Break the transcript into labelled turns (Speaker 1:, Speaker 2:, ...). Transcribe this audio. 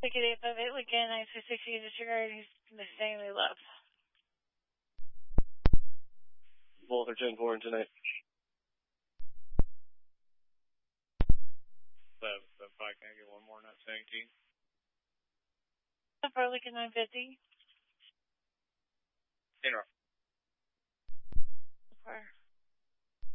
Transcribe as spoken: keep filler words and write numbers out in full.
Speaker 1: Wicked eight five eight, Wicked nine six six, disregard, he's mistakenly left.
Speaker 2: Walter ten four tonight.
Speaker 3: Seven, seven, five, can I get one more, not seventeen?
Speaker 1: For Wicked nine fifty.
Speaker 3: In row.
Speaker 1: For.